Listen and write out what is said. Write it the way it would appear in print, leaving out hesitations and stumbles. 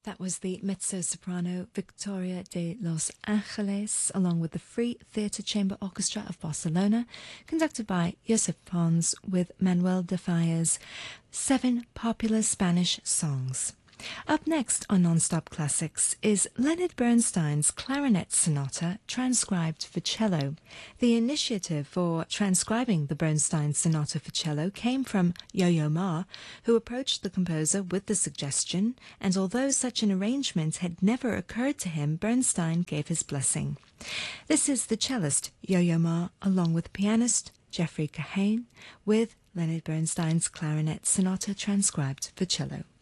That was the mezzo-soprano Victoria de Los Angeles, along with the Free Theatre Chamber Orchestra of Barcelona, conducted by Josep Pons, with Manuel de Falla's 7 popular Spanish songs. Up next on Non-Stop Classics is Leonard Bernstein's Clarinet Sonata transcribed for cello. The initiative for transcribing the Bernstein Sonata for cello came from Yo-Yo Ma, who approached the composer with the suggestion, and although such an arrangement had never occurred to him, Bernstein gave his blessing. This is the cellist Yo-Yo Ma along with pianist Jeffrey Kahane with Leonard Bernstein's Clarinet Sonata transcribed for cello.